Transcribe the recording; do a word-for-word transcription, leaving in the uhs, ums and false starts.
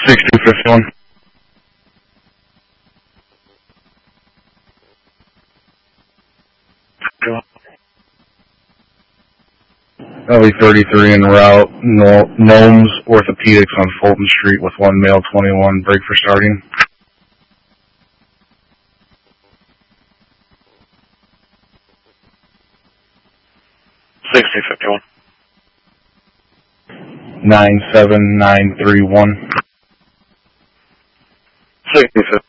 sixty fifty-one. L E thirty-three en route, no, Gnomes Orthopedics on Fulton Street with one male twenty-one, break for starting. sixty fifty-one. nine seven nine three one. sixty fifty-one.